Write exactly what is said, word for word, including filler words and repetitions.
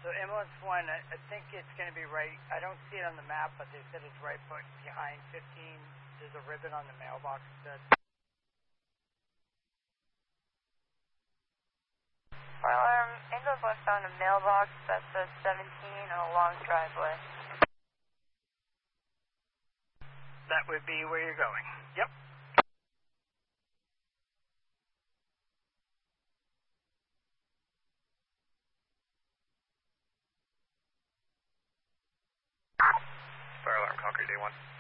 So ambulance one, I, I think it's going to be right. I don't see it on the map, but they said it's right behind fifteen. There's a ribbon on the mailbox that. Fire alarm, ambulance one found a mailbox that says seventeen on a long driveway. That would be where you're going. Yep. Fire alarm, Concrete day one.